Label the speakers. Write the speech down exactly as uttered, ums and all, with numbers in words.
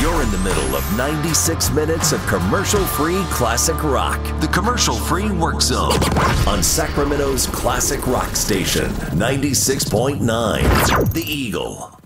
Speaker 1: You're in the middle of ninety-six minutes of commercial-free classic rock. The Commercial-Free Work Zone on Sacramento's classic rock station, ninety-six point nine, The Eagle.